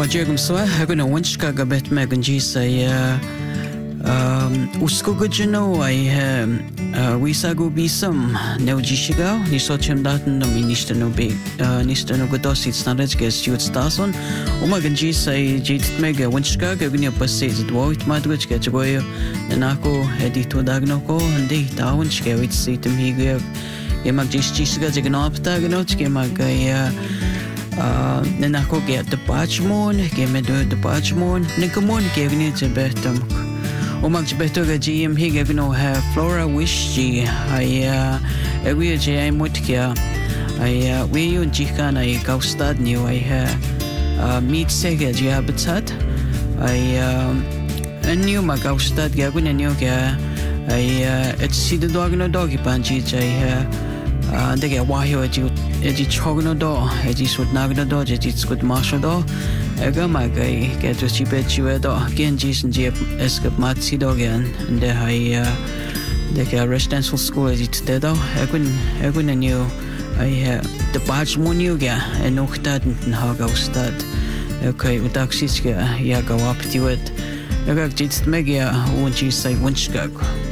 Wajiagum soa haguna winchka gabet meganji say uskugujino I wisagu bisam neujishiga nisochim datan no minister no big nista no godosit snarets ges jut stason umaganji say jit mega winchka gagunya pasit dwoit madwich getgoyo nanako edito dagnoko andi tawinchka wit sitem higa yemagjishiga jignopta gnotke magaya Nenako get the patchmon, game the patchmon, Nikamon gave me the betum. Much better GM he gave no have Flora wish G. I we J. Mutkia. I we you Jikan, I Gaustad new. I meet Sega Habitat. I knew my Gaustad Gagun and Yoga. I see the dog no doggy panchi. They get wahio eji chogno do eji sud nagno do eji sud masho do ega magai get to chipe chiwe do gen jis and jep escape matsi do again and they get residential school eji tete do egun and you the badge mon you ga en ochtad en hagaustad okay utaxis ga ya go up to it ega jits megia un jis say winchgag